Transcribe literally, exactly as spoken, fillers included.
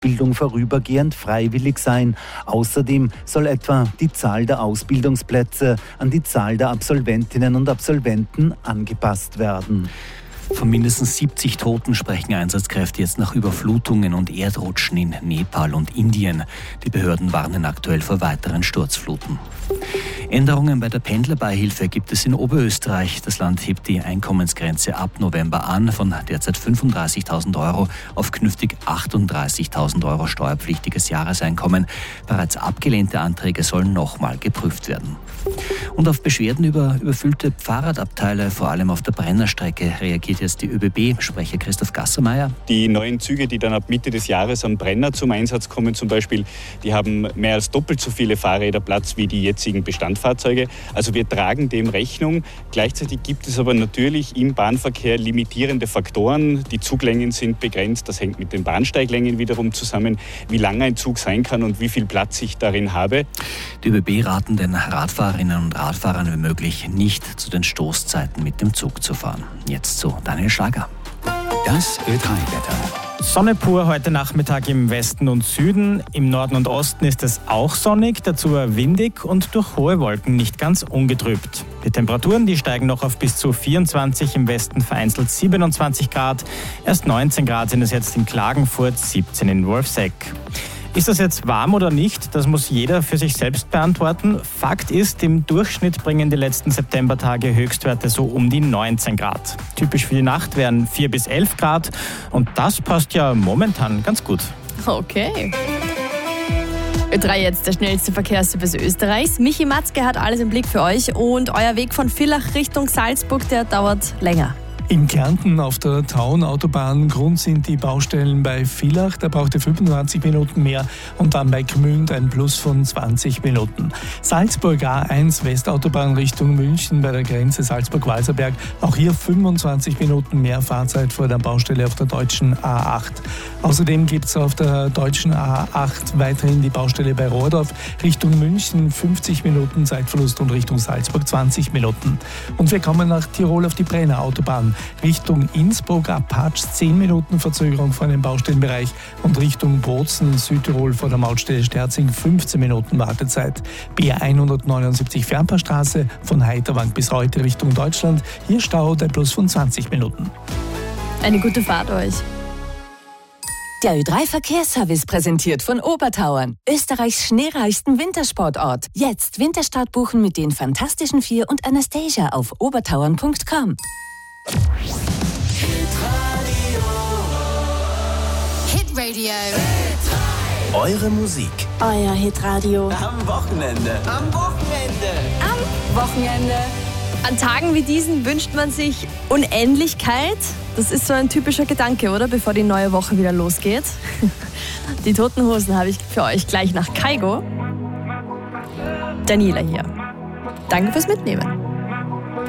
Bildung vorübergehend freiwillig sein. Außerdem soll etwa die Zahl der Ausbildungsplätze an die Zahl der Absolventinnen und Absolventen angepasst werden. Von mindestens siebzig Toten sprechen Einsatzkräfte jetzt nach Überflutungen und Erdrutschen in Nepal und Indien. Die Behörden warnen aktuell vor weiteren Sturzfluten. Änderungen bei der Pendlerbeihilfe gibt es in Oberösterreich. Das Land hebt die Einkommensgrenze ab November an von derzeit fünfunddreißigtausend Euro auf künftig achtunddreißigtausend Euro steuerpflichtiges Jahreseinkommen. Bereits abgelehnte Anträge sollen nochmal geprüft werden. Und auf Beschwerden über überfüllte Fahrradabteile, vor allem auf der Brennerstrecke, reagiert jetzt die ÖBB-Sprecher Christoph Gassermeier. Die neuen Züge, die dann ab Mitte des Jahres am Brenner zum Einsatz kommen zum Beispiel, die haben mehr als doppelt so viele Fahrräder Platz wie die jetzigen Bestandfahrzeuge. Also wir tragen dem Rechnung. Gleichzeitig gibt es aber natürlich im Bahnverkehr limitierende Faktoren. Die Zuglängen sind begrenzt. Das hängt mit den Bahnsteiglängen wiederum zusammen, wie lang ein Zug sein kann und wie viel Platz ich darin habe. Die ÖBB raten den Radfahrerinnen und Radfahrern wie möglich nicht zu den Stoßzeiten mit dem Zug zu fahren. Jetzt zu Daniel Schlager. Das Ö drei Wetter. Sonne pur heute Nachmittag im Westen und Süden. Im Norden und Osten ist es auch sonnig, dazu windig und durch hohe Wolken nicht ganz ungetrübt. Die Temperaturen, die steigen noch auf bis zu vierundzwanzig, im Westen vereinzelt siebenundzwanzig Grad. Erst neunzehn Grad sind es jetzt in Klagenfurt, siebzehn in Wolfsegg. Ist das jetzt warm oder nicht? Das muss jeder für sich selbst beantworten. Fakt ist, im Durchschnitt bringen die letzten Septembertage Höchstwerte so um die neunzehn Grad. Typisch für die Nacht wären vier bis elf Grad und das passt ja momentan ganz gut. Okay. Ö drei jetzt der schnellste Verkehrsservice Österreichs. Michi Matzke hat alles im Blick für euch und euer Weg von Villach Richtung Salzburg, der dauert länger. In Kärnten auf der Traun-Autobahn Grund sind die Baustellen bei Villach. Da braucht ihr fünfundzwanzig Minuten mehr und dann bei Gmünd ein Plus von zwanzig Minuten. Salzburg A eins Westautobahn Richtung München bei der Grenze Salzburg-Walserberg. Auch hier fünfundzwanzig Minuten mehr Fahrzeit vor der Baustelle auf der deutschen A acht. Außerdem gibt es auf der deutschen A acht weiterhin die Baustelle bei Rohrdorf Richtung München fünfzig Minuten Zeitverlust und Richtung Salzburg zwanzig Minuten. Und wir kommen nach Tirol auf die Brenner Autobahn. Richtung Innsbruck ab Patsch zehn Minuten Verzögerung vor dem Baustellenbereich und Richtung Bozen, Südtirol vor der Mautstelle Sterzing fünfzehn Minuten Wartezeit. B hundertneunundsiebzig Fernpaarstraße von Heiterwang bis heute Richtung Deutschland. Hier Stau der Plus von zwanzig Minuten. Eine gute Fahrt euch. Der Ö drei Verkehrsservice präsentiert von Obertauern, Österreichs schneereichsten Wintersportort. Jetzt Winterstart buchen mit den Fantastischen Vier und Anastasia auf obertauern punkt com. Hitradio. Eure Musik. Euer Hitradio. Am Wochenende. Am Wochenende. Am Wochenende. An Tagen wie diesen wünscht man sich Unendlichkeit. Das ist so ein typischer Gedanke, oder? Bevor die neue Woche wieder losgeht. Die Toten Hosen habe ich für euch gleich nach Kaigo. Daniela hier. Danke fürs Mitnehmen.